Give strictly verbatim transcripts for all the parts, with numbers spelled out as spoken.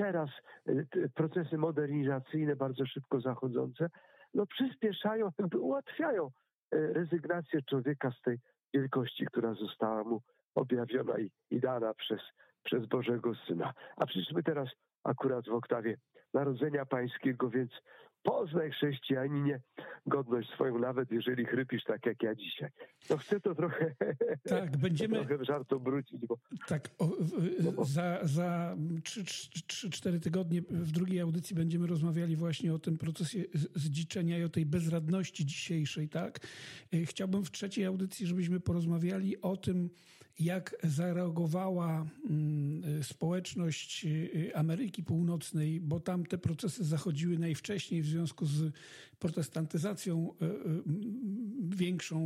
teraz procesy modernizacyjne, bardzo szybko zachodzące, no przyspieszają, ułatwiają rezygnację człowieka z tej wielkości, która została mu objawiona i, i dana przez, przez Bożego Syna. A przecież my teraz akurat w oktawie Narodzenia Pańskiego, więc poznaj, chrześcijaninie, godność swoją, nawet jeżeli chrypisz tak jak ja dzisiaj. No chcę to trochę, tak, będziemy, trochę w żart obrócić. Bo, tak, o, w, bo, za, za trzy cztery tygodnie w drugiej audycji będziemy rozmawiali właśnie o tym procesie zdziczenia i o tej bezradności dzisiejszej. Tak? Chciałbym w trzeciej audycji, żebyśmy porozmawiali o tym, jak zareagowała społeczność Ameryki Północnej, bo tam te procesy zachodziły najwcześniej w związku z protestantyzacją większą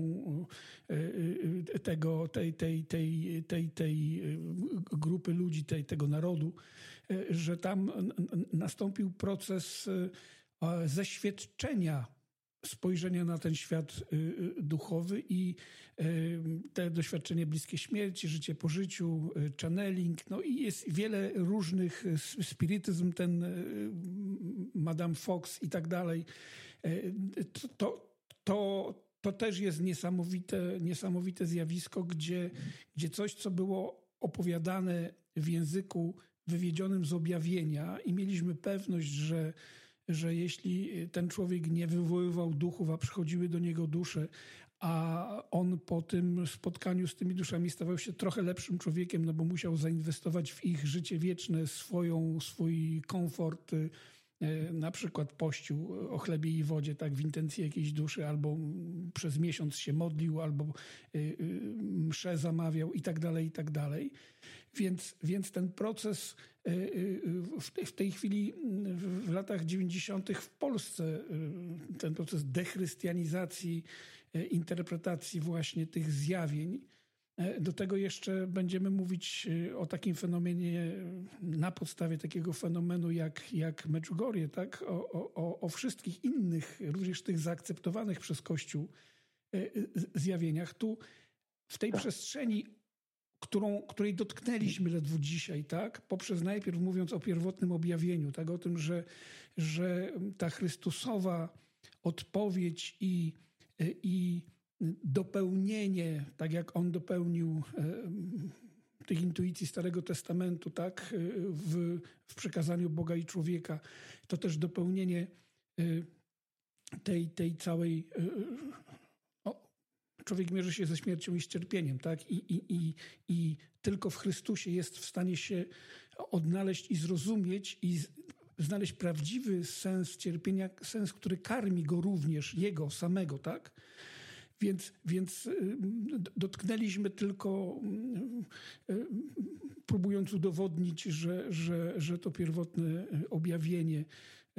tego, tej, tej, tej, tej, tej grupy ludzi, tej, tego narodu, że tam nastąpił proces zeświadczenia spojrzenia na ten świat duchowy i te doświadczenie bliskie śmierci, życie po życiu, channeling, no i jest wiele różnych, spirytyzm, ten Madame Fox i tak dalej. To, to, to też jest niesamowite, niesamowite zjawisko, gdzie, gdzie coś, co było opowiadane w języku wywiedzionym z objawienia i mieliśmy pewność, że że jeśli ten człowiek nie wywoływał duchów, a przychodziły do niego dusze, a on po tym spotkaniu z tymi duszami stawał się trochę lepszym człowiekiem, no bo musiał zainwestować w ich życie wieczne, swoją, swój komfort, na przykład pościł o chlebie i wodzie, tak, w intencji jakiejś duszy, albo przez miesiąc się modlił, albo mszę zamawiał i tak dalej, i tak dalej. Więc, więc ten proces w tej chwili, w latach dziewięćdziesiątych w Polsce, ten proces dechrystianizacji, interpretacji właśnie tych zjawień, do tego jeszcze będziemy mówić o takim fenomenie, na podstawie takiego fenomenu jak, jak Medjugorje, tak? O, o, o wszystkich innych, również tych zaakceptowanych przez Kościół zjawieniach. Tu w tej tak. przestrzeni, którą, której dotknęliśmy ledwo dzisiaj, tak? Poprzez najpierw mówiąc o pierwotnym objawieniu, tak? O tym, że, że ta Chrystusowa odpowiedź i, i dopełnienie, tak jak on dopełnił e, tych intuicji Starego Testamentu, tak, w, w przekazaniu Boga i człowieka, to też dopełnienie e, tej, tej całej... E, o, człowiek mierzy się ze śmiercią i z cierpieniem, tak, I, i, i, i tylko w Chrystusie jest w stanie się odnaleźć i zrozumieć i znaleźć prawdziwy sens cierpienia, sens, który karmi go również, jego samego, tak. Więc, więc dotknęliśmy tylko, próbując udowodnić, że, że, że to pierwotne objawienie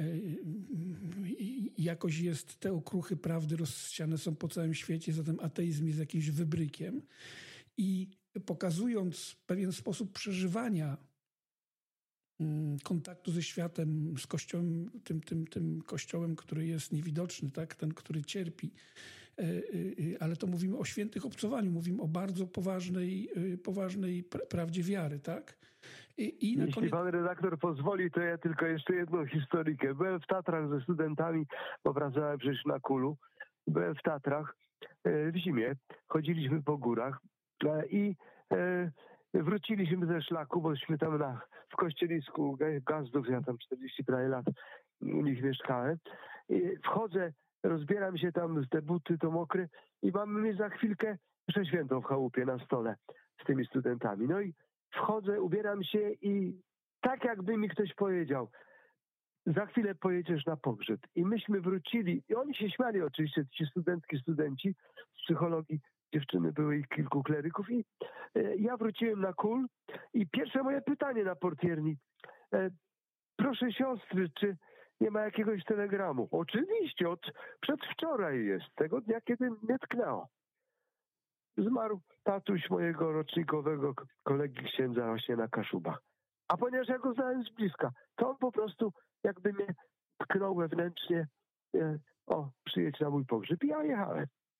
jakoś jest, te okruchy prawdy rozsiane są po całym świecie, zatem ateizm jest jakimś wybrykiem. I pokazując pewien sposób przeżywania kontaktu ze światem, z Kościołem, tym, tym, tym Kościołem, który jest niewidoczny, tak? Ten, który cierpi. Ale to mówimy o świętych obcowaniu, mówimy o bardzo poważnej, poważnej prawdzie wiary, tak? I, i na Jeśli koniec... pan redaktor pozwoli, to ja tylko jeszcze jedną historykę. Byłem w Tatrach ze studentami, bo pracowałem przecież na Kulu. Byłem w Tatrach w zimie, chodziliśmy po górach i wróciliśmy ze szlaku, bośmy tam na, w Kościelisku Gazdów, ja tam czterdzieści prawie lat u nich mieszkałem. I wchodzę, rozbieram się tam, te buty to mokre i mamy mieć za chwilkę mszę świętą w chałupie na stole z tymi studentami. No i wchodzę, ubieram się i tak jakby mi ktoś powiedział, za chwilę pojedziesz na pogrzeb. I myśmy wrócili i oni się śmiali oczywiście, ci studentki, studenci z psychologii, dziewczyny, były ich kilku kleryków i e, ja wróciłem na Kul i pierwsze moje pytanie na portierni. E, proszę siostry, czy nie ma jakiegoś telegramu? Oczywiście, od przedwczoraj jest, tego dnia, kiedy mnie tknęło. Zmarł tatuś mojego rocznikowego kolegi księdza właśnie na Kaszubach. A ponieważ ja go znałem z bliska, to on po prostu jakby mnie tknął wewnętrznie, e, o, przyjedź na mój pogrzeb i ja jechałem.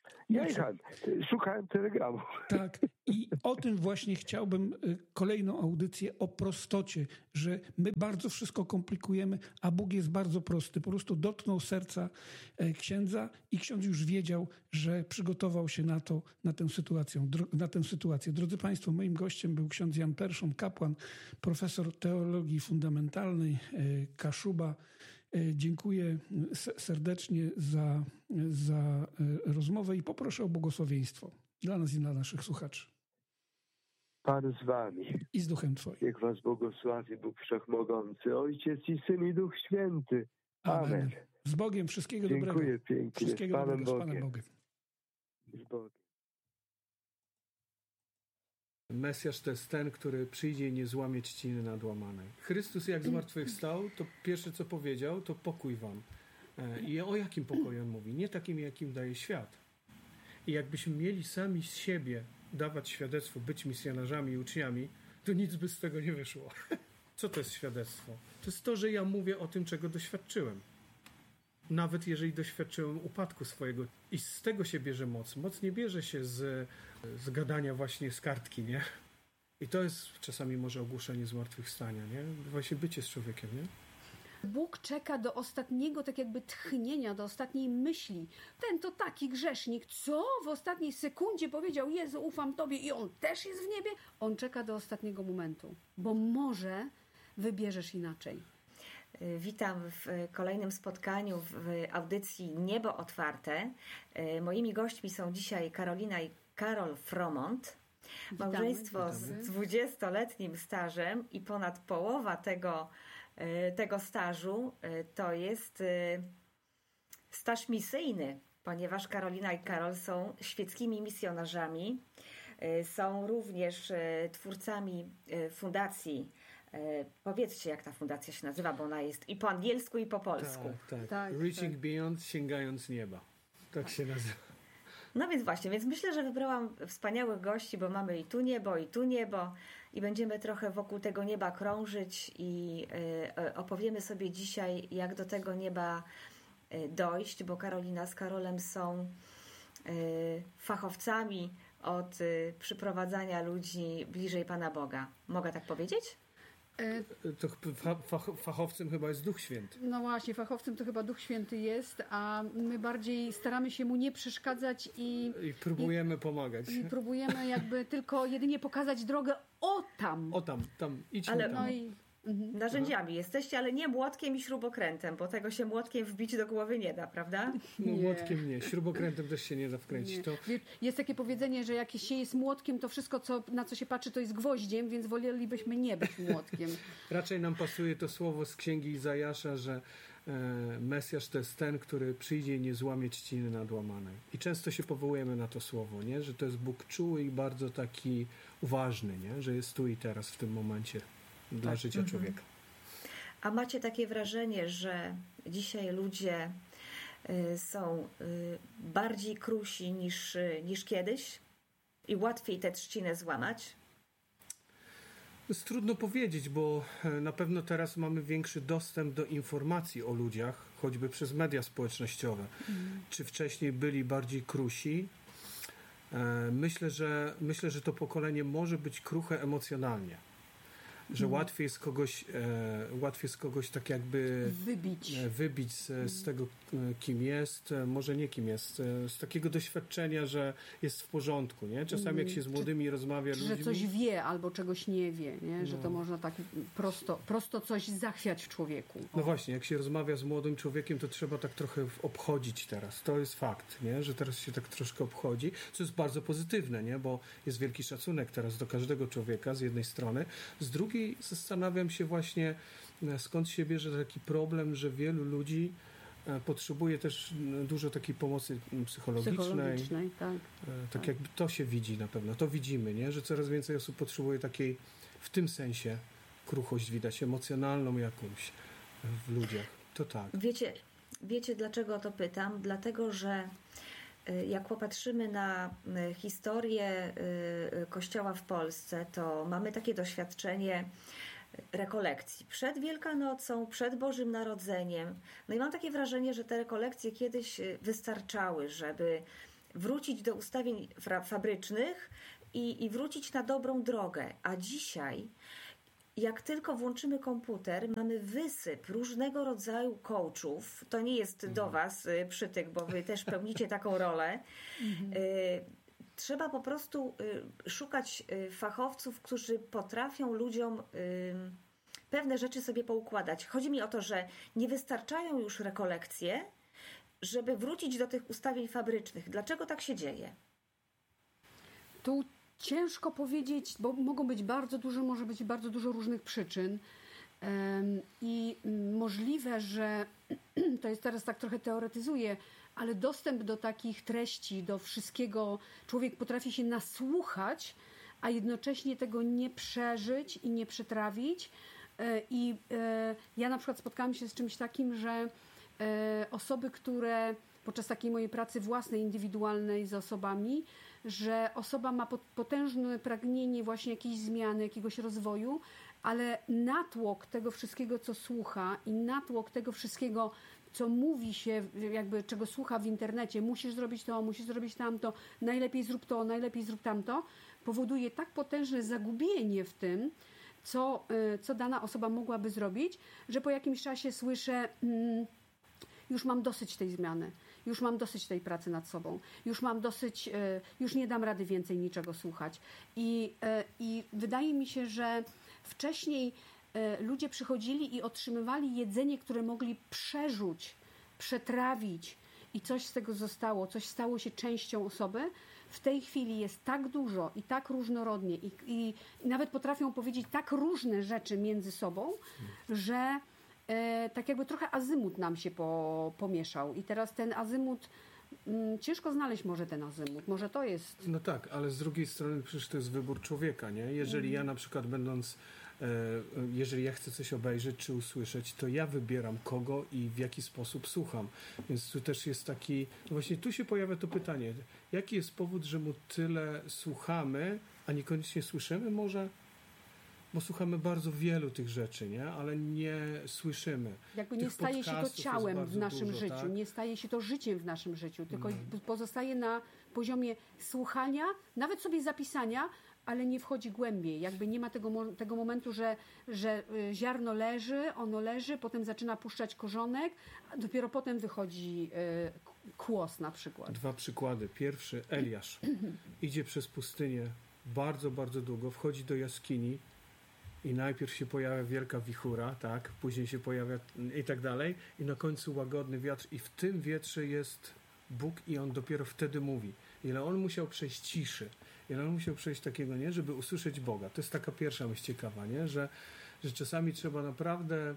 Ja jechałem, szukałem telegramu. Tak, i o tym właśnie chciałbym kolejną audycję o prostocie, że my bardzo wszystko komplikujemy, a Bóg jest bardzo prosty. Po prostu dotknął serca księdza i ksiądz już wiedział, że przygotował się na to, na tę sytuację. Na tę sytuację. Drodzy Państwo, moim gościem był ksiądz Jan Perszon, kapłan, profesor teologii fundamentalnej, Kaszuba. Dziękuję serdecznie za, za rozmowę i poproszę o błogosławieństwo dla nas i dla naszych słuchaczy. Pan z wami. I z duchem Twoim. Niech was błogosławi Bóg Wszechmogący, Ojciec i Syn i Duch Święty. Amen. Amen. Z Bogiem, wszystkiego Dziękuję dobrego. Dziękuję pięknie. Wszystkiego z Panem dobrego, Bogiem. z Panem Bogiem. Z Bogiem. Mesjasz to jest ten, który przyjdzie i nie złamie trzciny nadłamanej. Chrystus jak zmartwychwstał, to pierwsze co powiedział, to pokój wam. I o jakim pokoju on mówi? Nie takim, jakim daje świat. I jakbyśmy mieli sami z siebie dawać świadectwo, być misjonarzami i uczniami, to nic by z tego nie wyszło. Co to jest świadectwo? To jest to, że ja mówię o tym, czego doświadczyłem. Nawet jeżeli doświadczyłem upadku swojego. I z tego się bierze moc. Moc nie bierze się z, z gadania właśnie z kartki, nie? I to jest czasami może ogłoszenie zmartwychwstania, nie? Właśnie bycie z człowiekiem, nie? Bóg czeka do ostatniego tak jakby tchnienia, do ostatniej myśli. Ten to taki grzesznik, co w ostatniej sekundzie powiedział: Jezu, ufam Tobie i On też jest w niebie? On czeka do ostatniego momentu, bo może wybierzesz inaczej. Witam w kolejnym spotkaniu w audycji Niebo Otwarte. Moimi gośćmi są dzisiaj Karolina i Karol Fromont. Małżeństwo witamy, witamy. z dwudziestoletnim stażem i ponad połowa tego, tego stażu to jest staż misyjny, ponieważ Karolina i Karol są świeckimi misjonarzami. Są również twórcami fundacji. Powiedzcie, jak ta fundacja się nazywa, bo ona jest i po angielsku, i po polsku. Tak, tak. tak Reaching tak. Beyond, sięgając nieba. Tak, tak się nazywa. No więc właśnie, więc myślę, że wybrałam wspaniałych gości, bo mamy i tu niebo, i tu niebo i będziemy trochę wokół tego nieba krążyć i y, opowiemy sobie dzisiaj, jak do tego nieba y, dojść, bo Karolina z Karolem są y, fachowcami od y, przyprowadzania ludzi bliżej Pana Boga. Mogę tak powiedzieć? To fach, fachowcem chyba jest Duch Święty. No właśnie, fachowcem to chyba Duch Święty jest, a my bardziej staramy się mu nie przeszkadzać i... I próbujemy i, pomagać. I próbujemy jakby tylko jedynie pokazać drogę o tam. O tam, tam, idźmy ale, tam. No i, mhm. Narzędziami jesteście, ale nie młotkiem i śrubokrętem, bo tego się młotkiem wbić do głowy nie da, prawda? No nie. Młotkiem nie, śrubokrętem też się nie da wkręcić. To... Jest takie powiedzenie, że jak się jest młotkiem, to wszystko, co, na co się patrzy, to jest gwoździem, więc wolelibyśmy nie być młotkiem. Raczej nam pasuje to słowo z księgi Izajasza, że e, Mesjasz to jest ten, który przyjdzie i nie złamie trzciny nadłamanej. I często się powołujemy na to słowo, nie? Że to jest Bóg czuły i bardzo taki uważny, nie? Że jest tu i teraz w tym momencie dla tak. życia mhm. człowieka. A macie takie wrażenie, że dzisiaj ludzie y, są y, bardziej krusi niż, y, niż kiedyś i łatwiej tę trzcinę złamać? Jest trudno powiedzieć, bo na pewno teraz mamy większy dostęp do informacji o ludziach, choćby przez media społecznościowe. Mm. Czy wcześniej byli bardziej krusi? E, myślę, że, myślę, że to pokolenie może być kruche emocjonalnie. Że mm. łatwiej jest kogoś, e, łatwiej jest kogoś tak jakby wybić, e, wybić z, z tego, kim jest, e, może nie kim jest, e, z takiego doświadczenia, że jest w porządku, nie? Czasami mm. jak się z młodymi czy, rozmawia czy, ludźmi... Że coś wie albo czegoś nie wie, nie? Że no. to można tak prosto, prosto coś zachwiać w człowieku. No właśnie, jak się rozmawia z młodym człowiekiem, to trzeba tak trochę obchodzić teraz. To jest fakt, nie? Że teraz się tak troszkę obchodzi, co jest bardzo pozytywne, nie? Bo jest wielki szacunek teraz do każdego człowieka z jednej strony, z drugiej zastanawiam się właśnie, skąd się bierze taki problem, że wielu ludzi potrzebuje też dużo takiej pomocy psychologicznej. Psychologicznej, tak. Tak, tak jakby to się widzi na pewno, to widzimy, nie? Że coraz więcej osób potrzebuje takiej, w tym sensie, kruchość widać, emocjonalną jakąś w ludziach. To tak. Wiecie, wiecie dlaczego o to pytam? Dlatego, że jak popatrzymy na historię Kościoła w Polsce, to mamy takie doświadczenie rekolekcji przed Wielkanocą, przed Bożym Narodzeniem. No i mam takie wrażenie, że te rekolekcje kiedyś wystarczały, żeby wrócić do ustawień fabrycznych i, i wrócić na dobrą drogę. A dzisiaj, jak tylko włączymy komputer, mamy wysyp różnego rodzaju coachów. To nie jest mm. do was przytyk, bo wy też pełnicie taką rolę. Mm. Trzeba po prostu szukać fachowców, którzy potrafią ludziom pewne rzeczy sobie poukładać. Chodzi mi o to, że nie wystarczają już rekolekcje, żeby wrócić do tych ustawień fabrycznych. Dlaczego tak się dzieje? Tu ciężko powiedzieć, bo mogą być bardzo dużo, może być bardzo dużo różnych przyczyn. I możliwe, że to jest teraz tak trochę teoretyzuję, ale dostęp do takich treści, do wszystkiego, człowiek potrafi się nasłuchać, a jednocześnie tego nie przeżyć i nie przetrawić. I ja na przykład spotkałam się z czymś takim, że osoby, które podczas takiej mojej pracy własnej, indywidualnej z osobami, że osoba ma potężne pragnienie właśnie jakiejś zmiany, jakiegoś rozwoju, ale natłok tego wszystkiego, co słucha i natłok tego wszystkiego, co mówi się, jakby czego słucha w internecie, musisz zrobić to, musisz zrobić tamto, najlepiej zrób to, najlepiej zrób tamto, powoduje tak potężne zagubienie w tym, co, co dana osoba mogłaby zrobić, że po jakimś czasie słyszę, mm, już mam dosyć tej zmiany, już mam dosyć tej pracy nad sobą, już mam dosyć, już nie dam rady więcej niczego słuchać. I, i wydaje mi się, że wcześniej ludzie przychodzili i otrzymywali jedzenie, które mogli przerzuć, przetrawić i coś z tego zostało, coś stało się częścią osoby. W tej chwili jest tak dużo i tak różnorodnie i, i, i nawet potrafią powiedzieć tak różne rzeczy między sobą, że e, tak jakby trochę azymut nam się po, pomieszał. I teraz ten azymut, m, ciężko znaleźć może ten azymut, może to jest... No tak, ale z drugiej strony przecież to jest wybór człowieka, nie? Jeżeli ja na przykład będąc, e, jeżeli ja chcę coś obejrzeć czy usłyszeć, to ja wybieram kogo i w jaki sposób słucham. Więc tu też jest taki, no właśnie tu się pojawia to pytanie, jaki jest powód, że mu tyle słuchamy, a niekoniecznie słyszymy może? Bo słuchamy bardzo wielu tych rzeczy, nie? Ale nie słyszymy. Jakby nie staje się to ciałem w naszym dużo, życiu, tak? nie staje się to życiem w naszym życiu, tylko Mm. pozostaje na poziomie słuchania, nawet sobie zapisania, ale nie wchodzi głębiej. Jakby nie ma tego, mo- tego momentu, że, że y, ziarno leży, ono leży, potem zaczyna puszczać korzonek, a dopiero potem wychodzi y, kłos na przykład. Dwa przykłady. Pierwszy, Eliasz idzie przez pustynię bardzo, bardzo długo, wchodzi do jaskini i najpierw się pojawia wielka wichura, tak, później się pojawia i tak dalej i na końcu łagodny wiatr i w tym wietrze jest Bóg i on dopiero wtedy mówi. Ile on musiał przejść ciszy, ile on musiał przejść takiego, nie, żeby usłyszeć Boga. To jest taka pierwsza myśl ciekawa, nie, że, że czasami trzeba naprawdę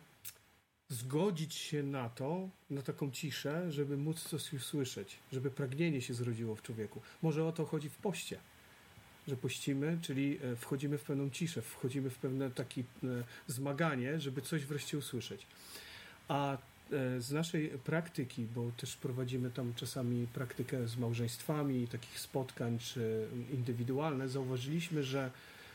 zgodzić się na to, na taką ciszę, żeby móc coś usłyszeć, żeby pragnienie się zrodziło w człowieku. Może o to chodzi w poście, że pościmy, czyli wchodzimy w pewną ciszę, wchodzimy w pewne takie zmaganie, żeby coś wreszcie usłyszeć. A z naszej praktyki, bo też prowadzimy tam czasami praktykę z małżeństwami, takich spotkań czy indywidualne, zauważyliśmy, że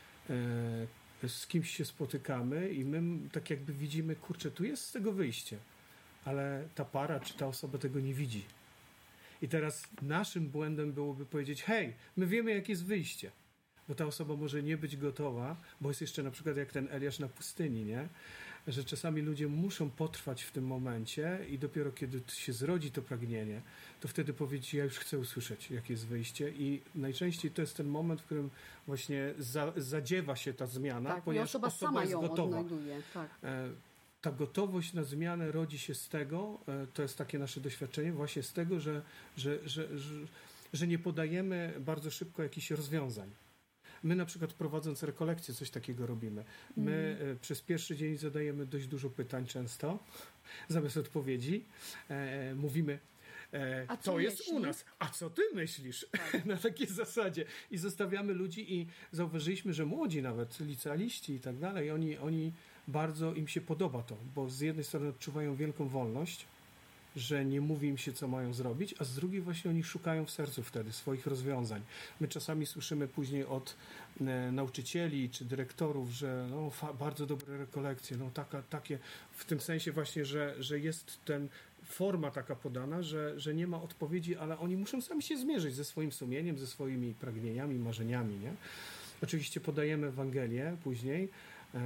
z kimś się spotykamy i my tak jakby widzimy, kurczę, tu jest z tego wyjście, ale ta para czy ta osoba tego nie widzi. I teraz naszym błędem byłoby powiedzieć, hej, my wiemy, jakie jest wyjście, bo ta osoba może nie być gotowa, bo jest jeszcze na przykład jak ten Eliasz na pustyni, nie? Że czasami ludzie muszą potrwać w tym momencie i dopiero kiedy się zrodzi to pragnienie, to wtedy powiedzieć, ja już chcę usłyszeć, jakie jest wyjście i najczęściej to jest ten moment, w którym właśnie za, zadziewa się ta zmiana, tak, ponieważ osoba, osoba sama jest ją gotowa. odnajduje. Tak. Ta gotowość na zmianę rodzi się z tego, to jest takie nasze doświadczenie, właśnie z tego, że, że, że, że, że nie podajemy bardzo szybko jakichś rozwiązań. My na przykład prowadząc rekolekcje coś takiego robimy. My mm. przez pierwszy dzień zadajemy dość dużo pytań często, zamiast odpowiedzi. E, mówimy, e, to jest myśli? u nas, a co ty myślisz? Tak. Na takiej zasadzie. I zostawiamy ludzi i zauważyliśmy, że młodzi nawet, licealiści i tak dalej, oni, oni bardzo im się podoba to, bo z jednej strony odczuwają wielką wolność, że nie mówi im się, co mają zrobić, a z drugiej właśnie oni szukają w sercu wtedy swoich rozwiązań. My czasami słyszymy później od e, nauczycieli czy dyrektorów, że no, fa, bardzo dobre rekolekcje, no taka, takie, w tym sensie właśnie, że, że jest ten forma taka podana, że, że nie ma odpowiedzi, ale oni muszą sami się zmierzyć ze swoim sumieniem, ze swoimi pragnieniami, marzeniami, nie? Oczywiście podajemy Ewangelię później, e,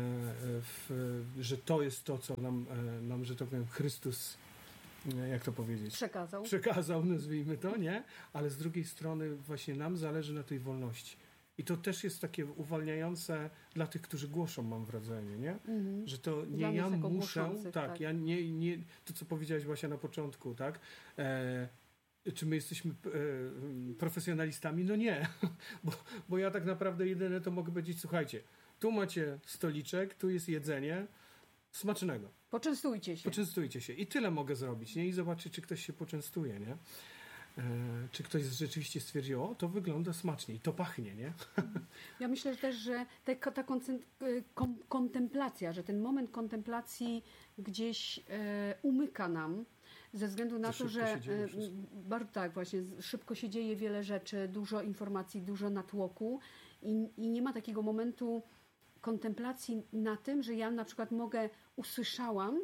w, że to jest to, co nam, e, nam, że tak powiem, Chrystus, jak to powiedzieć? Przekazał. Przekazał, nazwijmy to, nie? Ale z drugiej strony właśnie nam zależy na tej wolności. I to też jest takie uwalniające dla tych, którzy głoszą, mam wrażenie, nie? Mm-hmm. Że to nie dla ja muszę, tak, tak, ja nie, nie, to co powiedziałaś Basia na początku, tak? E, czy my jesteśmy e, profesjonalistami? No nie, bo, bo ja tak naprawdę jedyne to mogę powiedzieć, słuchajcie, tu macie stoliczek, tu jest jedzenie, smacznego. Poczęstujcie się. Poczęstujcie się. I tyle mogę zrobić, nie? I zobaczyć, czy ktoś się poczęstuje, nie? E, czy ktoś rzeczywiście stwierdził, o, to wygląda smacznie i to pachnie, nie? Ja myślę że też, że ta, ta kom, kontemplacja, że ten moment kontemplacji gdzieś e, umyka nam, ze względu na to, że e, bardzo tak, właśnie szybko się dzieje wiele rzeczy, dużo informacji, dużo natłoku i, i nie ma takiego momentu kontemplacji na tym, że ja na przykład mogę, usłyszałam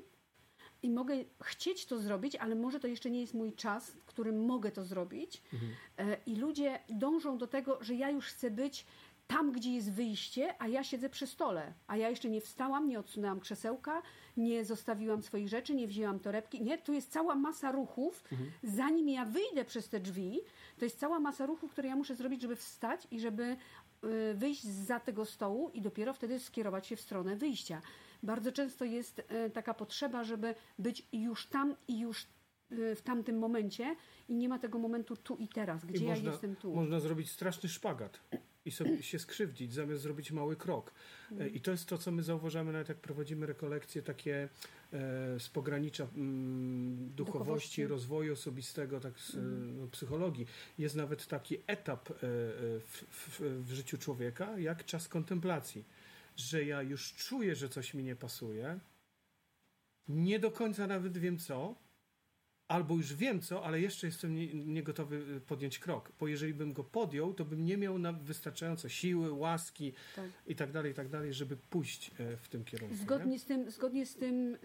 i mogę chcieć to zrobić, ale może to jeszcze nie jest mój czas, w którym mogę to zrobić. Mhm. I ludzie dążą do tego, że ja już chcę być tam, gdzie jest wyjście, a ja siedzę przy stole. A ja jeszcze nie wstałam, nie odsunęłam krzesełka, nie zostawiłam swoich rzeczy, nie wzięłam torebki. Nie, tu jest cała masa ruchów. Mhm. Zanim ja wyjdę przez te drzwi, to jest cała masa ruchów, które ja muszę zrobić, żeby wstać i żeby wyjść zza tego stołu i dopiero wtedy skierować się w stronę wyjścia. Bardzo często jest taka potrzeba, żeby być już tam i już w tamtym momencie i nie ma tego momentu tu i teraz, gdzie I ja można, jestem tu. Można zrobić straszny szpagat i sobie się skrzywdzić, zamiast zrobić mały krok. Mm. I to jest to, co my zauważamy, nawet jak prowadzimy rekolekcje takie e, z pogranicza mm, duchowości, duchowości, rozwoju osobistego, tak z, mm. no, psychologii. Jest nawet taki etap e, w, w, w życiu człowieka, jak czas kontemplacji. Że ja już czuję, że coś mi nie pasuje, nie do końca nawet wiem co, albo już wiem co, ale jeszcze jestem nie, nie gotowy podjąć krok, bo jeżeli bym go podjął, to bym nie miał na wystarczająco siły, łaski tak. i tak dalej, i tak dalej, żeby pójść w tym kierunku. Zgodnie nie? z tym, zgodnie z tym,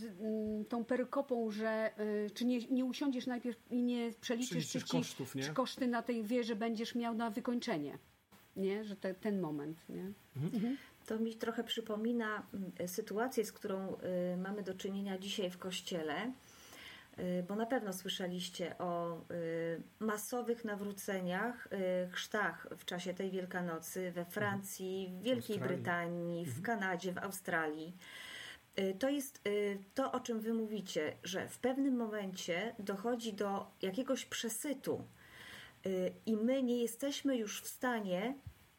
tą perykopą, że czy nie, nie usiądziesz najpierw i nie przeliczysz, czy, ci, kosztów, nie? czy koszty na tej wieży będziesz miał na wykończenie, nie? Że te, ten moment, nie? Mhm. Mhm. To mi trochę przypomina sytuację, z którą y, mamy do czynienia dzisiaj w Kościele, y, bo na pewno słyszeliście o y, masowych nawróceniach, y, chrztach w czasie tej Wielkanocy we Francji, w Wielkiej Australii. Brytanii, w mhm. Kanadzie, w Australii. Y, to jest y, to, o czym wy mówicie, że w pewnym momencie dochodzi do jakiegoś przesytu y, i my nie jesteśmy już w stanie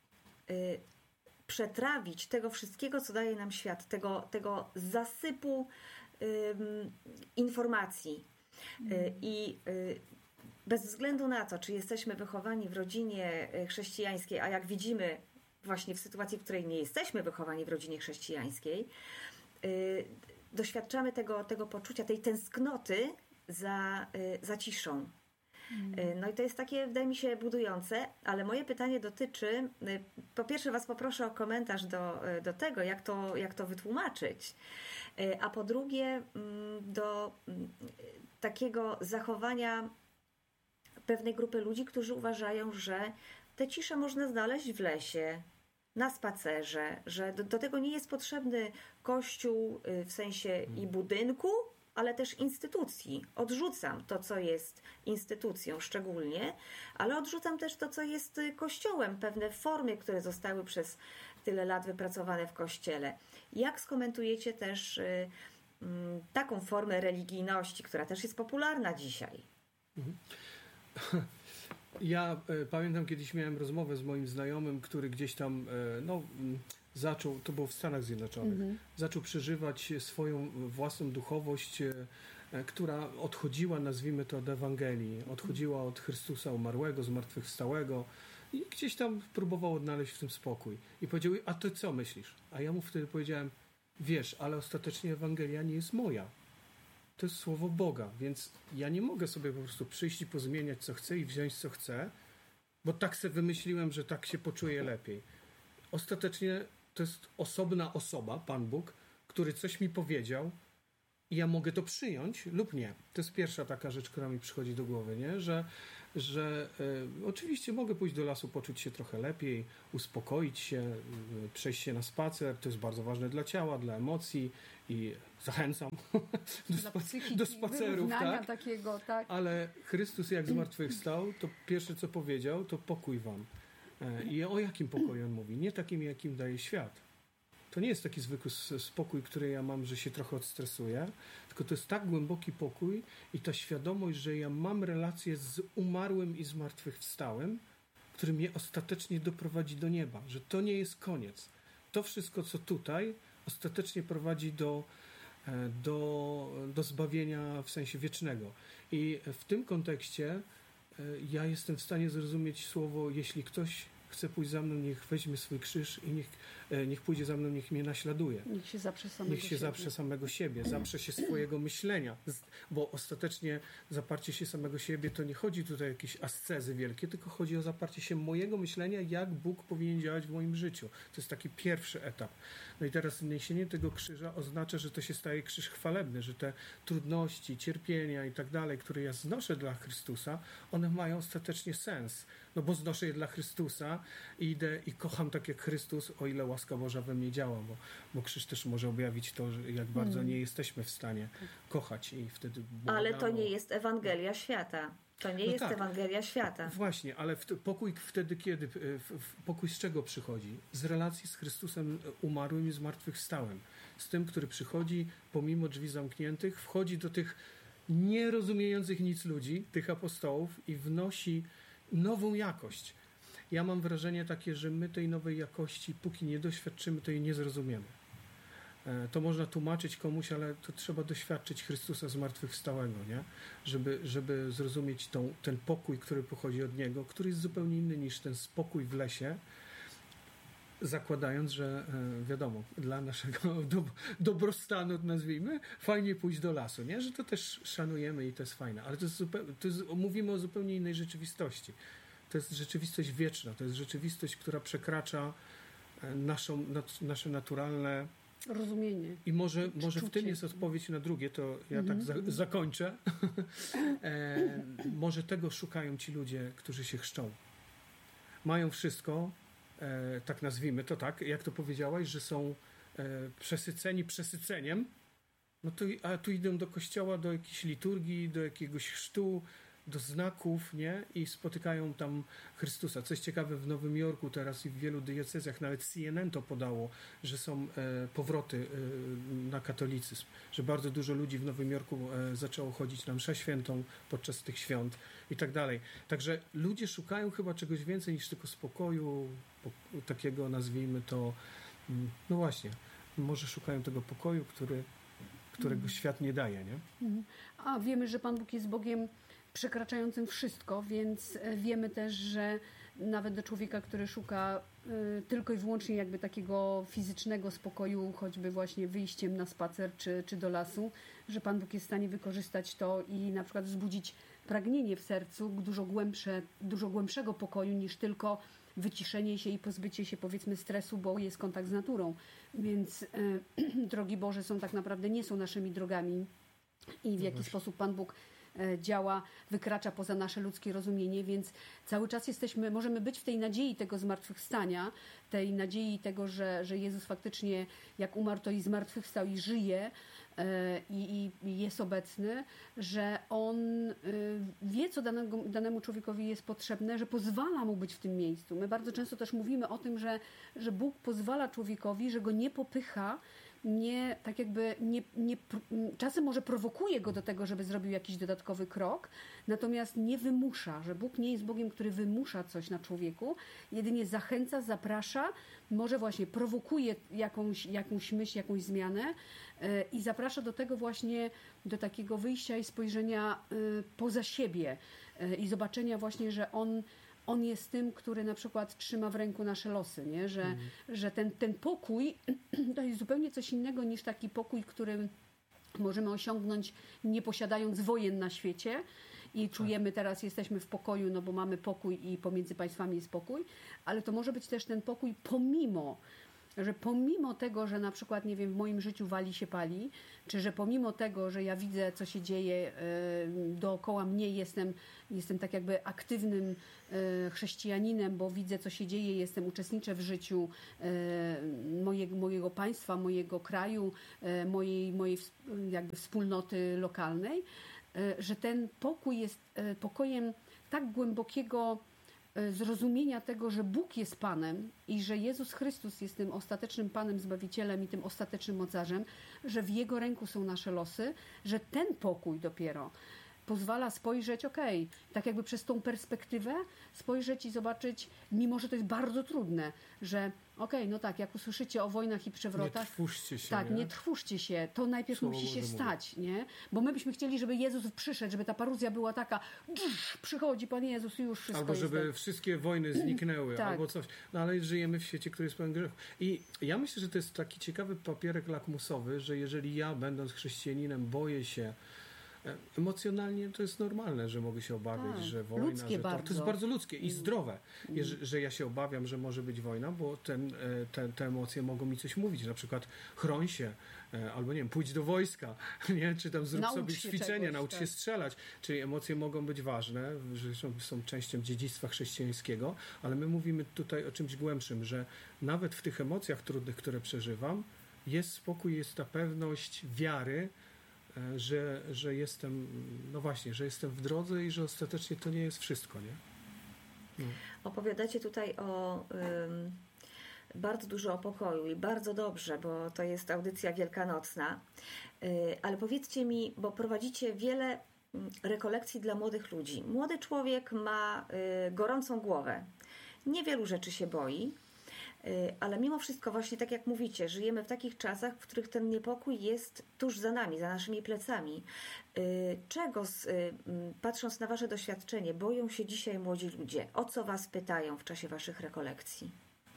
y, przetrawić tego wszystkiego, co daje nam świat, tego, tego zasypu ym, informacji. Mm. Y, I y, bez względu na to, czy jesteśmy wychowani w rodzinie chrześcijańskiej, a jak widzimy właśnie w sytuacji, w której nie jesteśmy wychowani w rodzinie chrześcijańskiej, y, doświadczamy tego, tego poczucia, tej tęsknoty za, y, za ciszą. No i to jest takie, wydaje mi się, budujące, ale moje pytanie dotyczy, po pierwsze was poproszę o komentarz do, do tego, jak to, jak to wytłumaczyć, a po drugie do takiego zachowania pewnej grupy ludzi, którzy uważają, że tę ciszę można znaleźć w lesie, na spacerze, że do, do tego nie jest potrzebny kościół w sensie i budynku, ale też instytucji. Odrzucam to, co jest instytucją szczególnie, ale odrzucam też to, co jest kościołem, pewne formy, które zostały przez tyle lat wypracowane w kościele. Jak skomentujecie też y, y, taką formę religijności, która też jest popularna dzisiaj? Mhm. Ja y, pamiętam, kiedyś miałem rozmowę z moim znajomym, który gdzieś tam y, no, y, zaczął, to było w Stanach Zjednoczonych, mm-hmm. zaczął przeżywać swoją własną duchowość, y, y, która odchodziła, nazwijmy to, od Ewangelii, odchodziła od Chrystusa umarłego, zmartwychwstałego i gdzieś tam próbował odnaleźć w tym spokój. I powiedział, a ty co myślisz? A ja mu wtedy powiedziałem, wiesz, ale ostatecznie Ewangelia nie jest moja. to jest słowo Boga, więc ja nie mogę sobie po prostu przyjść i pozmieniać co chcę i wziąć co chcę, bo tak sobie wymyśliłem, że tak się poczuję lepiej. Ostatecznie to jest osobna osoba, Pan Bóg, który coś mi powiedział i ja mogę to przyjąć lub nie. To jest pierwsza taka rzecz, która mi przychodzi do głowy, nie? Że, że y, oczywiście mogę pójść do lasu, poczuć się trochę lepiej, uspokoić się, y, przejść się na spacer. To jest bardzo ważne dla ciała, dla emocji i zachęcam do, spa- psychiki, do spacerów. Tak? Takiego, tak? Ale Chrystus jak zmartwychwstał, to pierwsze co powiedział, to pokój wam. I o jakim pokoju on mówi? Nie takim, jakim daje świat. To nie jest taki zwykły spokój, który ja mam, że się trochę odstresuję, tylko to jest tak głęboki pokój i ta świadomość, że ja mam relację z umarłym i zmartwychwstałym, który mnie ostatecznie doprowadzi do nieba. Że to nie jest koniec. To wszystko, co tutaj, ostatecznie prowadzi do, do, do zbawienia w sensie wiecznego. I w tym kontekście ja jestem w stanie zrozumieć słowo, jeśli ktoś chce pójść za mną, niech weźmie swój krzyż i niech, niech pójdzie za mną, niech mnie naśladuje. Niech się zaprze samego Niech się siebie. zaprze samego siebie, zaprze się swojego myślenia, bo ostatecznie zaparcie się samego siebie to nie chodzi tutaj o jakieś ascezy wielkie, tylko chodzi o zaparcie się mojego myślenia, jak Bóg powinien działać w moim życiu. To jest taki pierwszy etap. No i teraz niesienie tego krzyża oznacza, że to się staje krzyż chwalebny, że te trudności, cierpienia i tak dalej, które ja znoszę dla Chrystusa, one mają ostatecznie sens. No bo znoszę je dla Chrystusa i idę i kocham tak jak Chrystus, o ile łaska Boża we mnie działa, bo, bo krzyż też może objawić to, że jak bardzo hmm. nie jesteśmy w stanie kochać i wtedy... Ale to nie jest Ewangelia świata. To nie no jest tak. Ewangelia świata. Właśnie, ale w, pokój wtedy kiedy? W, w, pokój z czego przychodzi? Z relacji z Chrystusem umarłym i zmartwychwstałym. Z tym, który przychodzi pomimo drzwi zamkniętych, wchodzi do tych nierozumiejących nic ludzi, tych apostołów i wnosi nową jakość. Ja mam wrażenie takie, że my tej nowej jakości, póki nie doświadczymy, to jej nie zrozumiemy. To można tłumaczyć komuś, ale to trzeba doświadczyć Chrystusa zmartwychwstałego, nie? Żeby, żeby zrozumieć tą, ten pokój, który pochodzi od Niego, który jest zupełnie inny niż ten spokój w lesie, zakładając, że wiadomo, dla naszego do, dobrostanu, nazwijmy, fajnie pójść do lasu, nie? Że to też szanujemy i to jest fajne, ale to jest zupełnie, to jest, mówimy o zupełnie innej rzeczywistości. To jest rzeczywistość wieczna, to jest rzeczywistość, która przekracza naszą, nasze naturalne rozumienie. I może, może w tym jest odpowiedź na drugie, to ja mm-hmm. tak za, zakończę. e, może tego szukają ci ludzie, którzy się chrzczą. Mają wszystko, e, tak nazwijmy to tak, jak to powiedziałaś, że są e, przesyceni przesyceniem, no to, a tu idą do kościoła, do jakiejś liturgii, do jakiegoś chrztu, do znaków, nie? I spotykają tam Chrystusa. Coś ciekawe, w Nowym Jorku teraz i w wielu diecezjach, nawet C N N to podało, że są e, powroty e, na katolicyzm, że bardzo dużo ludzi w Nowym Jorku e, zaczęło chodzić na mszę świętą podczas tych świąt i tak dalej. Także ludzie szukają chyba czegoś więcej niż tylko spokoju, po, takiego nazwijmy to, no właśnie, może szukają tego pokoju, który, którego mm. świat nie daje, nie? Mm. A wiemy, że Pan Bóg jest Bogiem przekraczającym wszystko, więc wiemy też, że nawet do człowieka, który szuka y, tylko i wyłącznie jakby takiego fizycznego spokoju, choćby właśnie wyjściem na spacer czy, czy do lasu, że Pan Bóg jest w stanie wykorzystać to i na przykład wzbudzić pragnienie w sercu dużo głębsze, dużo głębszego pokoju niż tylko wyciszenie się i pozbycie się powiedzmy stresu, bo jest kontakt z naturą. Więc y, drogi Boże są tak naprawdę, nie są naszymi drogami i w jaki sposób Pan Bóg działa, wykracza poza nasze ludzkie rozumienie, więc cały czas jesteśmy, możemy być w tej nadziei tego zmartwychwstania, tej nadziei tego, że, że Jezus faktycznie jak umarł, to i zmartwychwstał i żyje i, i jest obecny, że On wie, co danego, danemu człowiekowi jest potrzebne, że pozwala mu być w tym miejscu. My bardzo często też mówimy o tym, że, że Bóg pozwala człowiekowi, że go nie popycha, nie, tak jakby nie, nie, czasem może prowokuje go do tego, żeby zrobił jakiś dodatkowy krok, natomiast nie wymusza, że Bóg nie jest Bogiem, który wymusza coś na człowieku, jedynie zachęca, zaprasza, może właśnie prowokuje jakąś, jakąś myśl, jakąś zmianę yy, i zaprasza do tego właśnie, do takiego wyjścia i spojrzenia yy, poza siebie yy, i zobaczenia właśnie, że On On jest tym, który na przykład trzyma w ręku nasze losy, nie? Że, mm. że ten, ten pokój to jest zupełnie coś innego niż taki pokój, który możemy osiągnąć nie posiadając wojen na świecie i czujemy teraz, jesteśmy w pokoju, no bo mamy pokój i pomiędzy państwami jest pokój, ale to może być też ten pokój pomimo, że pomimo tego, że na przykład, nie wiem, w moim życiu wali się pali, czy że pomimo tego, że ja widzę, co się dzieje dookoła mnie, jestem, jestem tak jakby aktywnym chrześcijaninem, bo widzę, co się dzieje, jestem, uczestniczę w życiu mojego, mojego państwa, mojego kraju, mojej, mojej jakby wspólnoty lokalnej, że ten pokój jest pokojem tak głębokiego zrozumienia tego, że Bóg jest Panem i że Jezus Chrystus jest tym ostatecznym Panem, Zbawicielem i tym ostatecznym mocarzem, że w Jego ręku są nasze losy, że ten pokój dopiero pozwala spojrzeć, okej, okay, tak jakby przez tą perspektywę spojrzeć i zobaczyć, mimo że to jest bardzo trudne, że okej, okay, no tak, jak usłyszycie o wojnach i przewrotach, nie trwóżcie się, tak, nie, nie trwóżcie się, to najpierw Słowo musi się Boże stać, nie? Bo my byśmy chcieli, żeby Jezus przyszedł, żeby ta paruzja była taka, drz, przychodzi Pan Jezus i już wszystko albo żeby jest. wszystkie wojny zniknęły, tak. albo coś. No ale żyjemy w świecie, który jest pełen grzechu. I ja myślę, że to jest taki ciekawy papierek lakmusowy, że jeżeli ja, będąc chrześcijaninem, boję się emocjonalnie, to jest normalne, że mogę się obawiać, tak, że wojna, ludzkie że to, bardzo. to jest bardzo ludzkie i zdrowe, mm. że, że ja się obawiam, że może być wojna, bo ten, te, te emocje mogą mi coś mówić, na przykład chroń się, albo nie wiem, pójdź do wojska, nie? Czy tam zrób naucz sobie ćwiczenie, czegoś, naucz tak. się strzelać, czyli emocje mogą być ważne, że są, są częścią dziedzictwa chrześcijańskiego, ale my mówimy tutaj o czymś głębszym, że nawet w tych emocjach trudnych, które przeżywam, jest spokój, jest ta pewność wiary, Że, że jestem, no właśnie, że jestem w drodze i że ostatecznie to nie jest wszystko, nie? No. Opowiadacie tutaj o ym, bardzo dużo o pokoju i bardzo dobrze, bo to jest audycja wielkanocna, yy, ale powiedzcie mi, bo prowadzicie wiele rekolekcji dla młodych ludzi. Młody człowiek ma yy, gorącą głowę, niewielu rzeczy się boi, ale mimo wszystko właśnie tak jak mówicie, żyjemy w takich czasach, w których ten niepokój jest tuż za nami, za naszymi plecami. Czego, patrząc na wasze doświadczenie, boją się dzisiaj młodzi ludzie? O co was pytają w czasie waszych rekolekcji?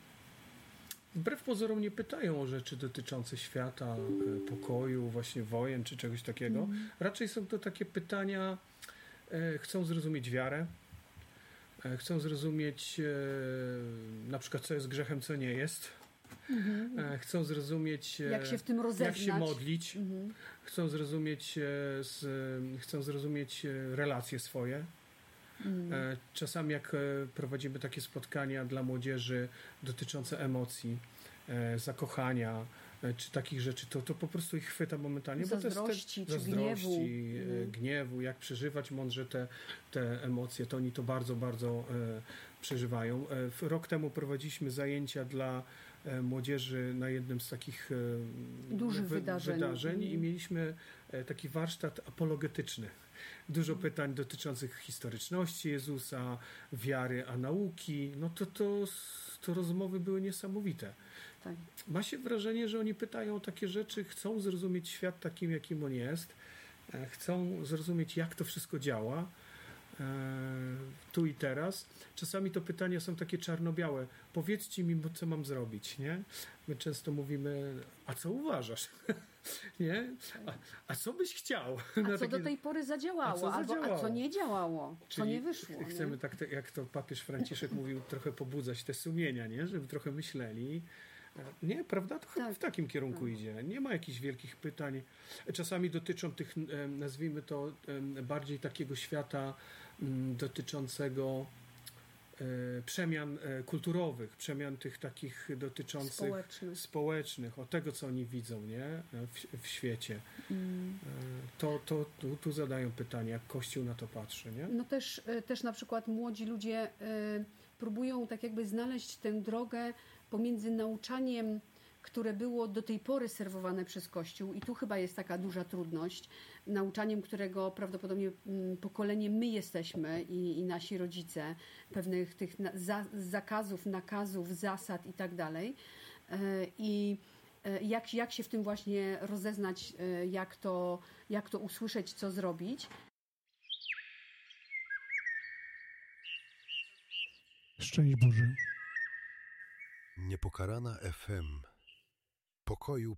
Wbrew pozorom nie pytają o rzeczy dotyczące świata, pokoju, właśnie wojen czy czegoś takiego. Mm. Raczej są to takie pytania, chcą zrozumieć wiarę, chcą zrozumieć na przykład, co jest grzechem, co nie jest. Mm-hmm. Chcą zrozumieć, jak się w tym rozeznać. Jak się modlić. Mm-hmm. Chcą zrozumieć, z, chcą zrozumieć relacje swoje. Mm. Czasami jak prowadzimy takie spotkania dla młodzieży dotyczące emocji, zakochania, czy takich rzeczy, to, to po prostu ich chwyta momentalnie. Zazdrości, bo to jest te, czy zazdrości, gniewu. gniewu, jak przeżywać mądrze te, te emocje, to oni to bardzo, bardzo e, przeżywają. E, rok temu prowadziliśmy zajęcia dla e, młodzieży na jednym z takich e, dużych wy, wydarzeń, wydarzeń mm. i mieliśmy e, taki warsztat apologetyczny. Dużo mm. pytań dotyczących historyczności Jezusa, wiary, a nauki. No to, to, to rozmowy były niesamowite. Tak. Ma się wrażenie, że oni pytają o takie rzeczy, chcą zrozumieć świat takim, jakim on jest, chcą zrozumieć, jak to wszystko działa tu i teraz. Czasami to pytania są takie czarno-białe. Powiedzcie mi, co mam zrobić, nie? My często mówimy, a co uważasz? Nie? A, a co byś chciał? A co takie... do tej pory zadziałało, a co, albo, zadziałało? A co nie działało, co nie wyszło. Chcemy, nie? tak te, jak to papież Franciszek mówił, trochę pobudzać te sumienia, nie? Żeby trochę myśleli. Nie, prawda? To chyba tak. w takim kierunku tak. idzie. Nie ma jakichś wielkich pytań. Czasami dotyczą tych, nazwijmy to, bardziej takiego świata dotyczącego przemian kulturowych, przemian tych takich dotyczących społecznych, społecznych o tego, co oni widzą, nie? W, w świecie. Mm. To, to tu, tu zadają pytania, jak Kościół na to patrzy, nie? No też, też na przykład młodzi ludzie y, próbują tak jakby znaleźć tę drogę pomiędzy nauczaniem, które było do tej pory serwowane przez Kościół i tu chyba jest taka duża trudność, nauczaniem, którego prawdopodobnie pokolenie my jesteśmy i, i nasi rodzice, pewnych tych za, zakazów, nakazów, zasad i tak dalej. I jak, jak się w tym właśnie rozeznać, jak to, jak to usłyszeć, co zrobić. Szczęść Boże. Niepokalana F M. Pokoju